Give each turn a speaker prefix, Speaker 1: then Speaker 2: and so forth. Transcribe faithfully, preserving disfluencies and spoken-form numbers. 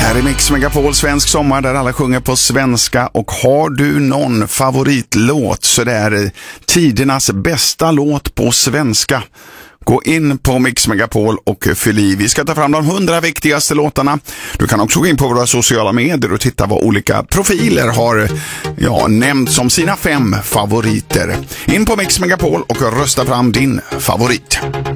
Speaker 1: Här är Mix Megapol, svensk sommar där alla sjunger på svenska. Och har du någon favoritlåt så det är tidernas bästa låt på svenska. Gå in på Mix Megapol och fyll i. Vi ska ta fram de hundra viktigaste låtarna. Du kan också gå in på våra sociala medier och titta vad olika profiler har ja, nämnt som sina fem favoriter. In på Mix Megapol och rösta fram din favorit.